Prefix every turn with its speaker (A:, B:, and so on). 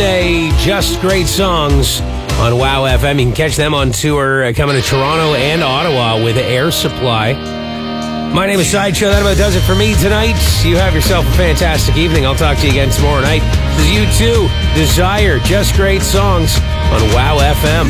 A: Sunday, Just Great Songs on WOW FM. You can catch them on tour coming to Toronto and Ottawa with Air Supply. My name is Sideshow. That about does it for me tonight. You have yourself a fantastic evening. I'll talk to you again tomorrow night. This is U2, Desire, Just Great Songs on WOW FM.